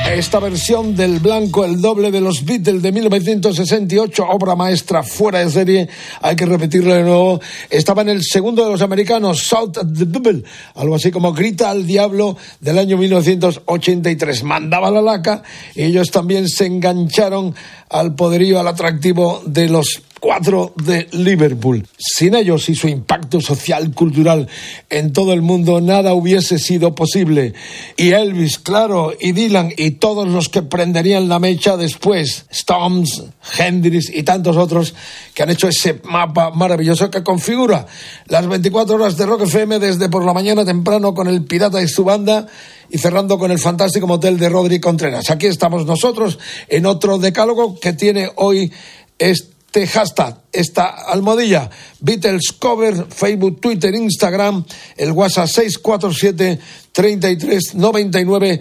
Esta versión del blanco, el doble de los Beatles de 1968, obra maestra fuera de serie, hay que repetirlo de nuevo. Estaba en el segundo de los americanos, Shout at the Devil, algo así como Grita al Diablo, del año 1983. Mandaba la laca y ellos también se engancharon al poderío, al atractivo de los 4 de Liverpool. Sin ellos y su impacto social, cultural en todo el mundo, nada hubiese sido posible. Y Elvis, claro, y Dylan y todos los que prenderían la mecha después, Stones, Hendrix y tantos otros que han hecho ese mapa maravilloso que configura las 24 horas de Rock FM, desde por la mañana temprano con el Pirata y su banda y cerrando con el fantástico motel de Rodri Contreras. Aquí estamos nosotros en otro decálogo que tiene hoy este hashtag, esta almohadilla: Beatles Cover, Facebook, Twitter, Instagram, el WhatsApp 647 33 99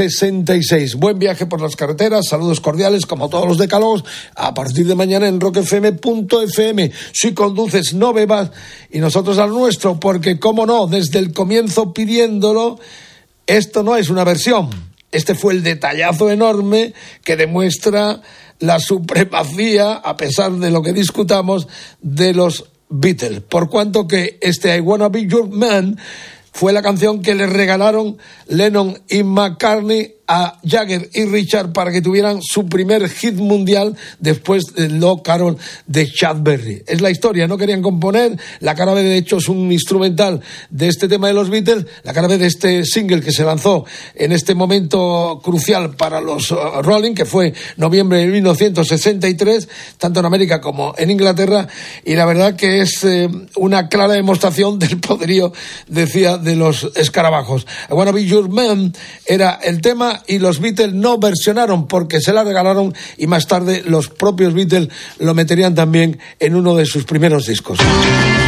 66. Buen viaje por las carreteras, saludos cordiales como todos los decálogos a partir de mañana en rockfm.fm. Si conduces, no bebas, y nosotros al nuestro, porque cómo no, desde el comienzo pidiéndolo, esto no es una versión, este fue el detallazo enorme que demuestra la supremacía, a pesar de lo que discutamos, de los Beatles, por cuanto que este I Wanna Be Your Man fue la canción que le regalaron Lennon y McCartney a Jagger y Richard para que tuvieran su primer hit mundial después de Love Carol de Chuck Berry. Es la historia, no querían componer. La cara B, de hecho, es un instrumental de este tema de los Beatles, la cara B de este single que se lanzó en este momento crucial para los Rolling, que fue noviembre de 1963, tanto en América como en Inglaterra, y la verdad que es una clara demostración del poderío, decía, de los escarabajos. I Wanna Be Your Man era el tema, y los Beatles no versionaron porque se la regalaron, y más tarde los propios Beatles lo meterían también en uno de sus primeros discos.